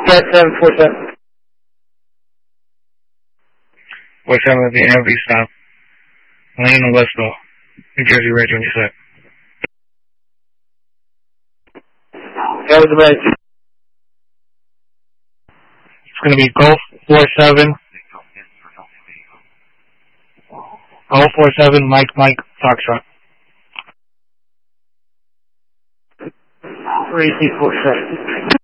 Yeah, 747. 47 at the NV stop. Lane in Westville, New Jersey, ready when you set. That was the right. It's going to be Gulf 47. Gulf 47, Mike, Foxtrot. 347.